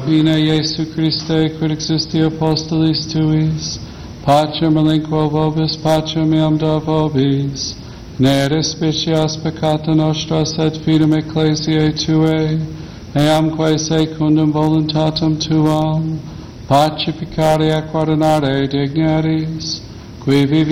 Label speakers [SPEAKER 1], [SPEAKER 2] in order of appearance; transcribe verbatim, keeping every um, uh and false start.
[SPEAKER 1] fine Iesu Christe, quid existi apostolis tuis, pacem relinquo vobis, pacem meam do vobis, ne respicias peccata nostra, sed fidem ecclesiae tuae, eamque secundum voluntatem tuam, pacificare et guardinare dignaris, qui vivi